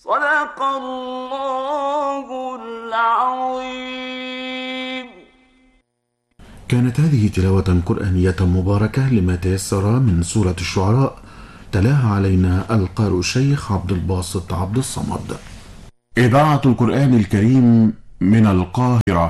صدق الله العظيم. كانت هذه تلاوة قرآنية مباركة لما تيسر من سورة الشعراء، تلاها علينا القارئ الشيخ عبد الباسط عبد الصمد. إذاعة القرآن الكريم من القاهرة.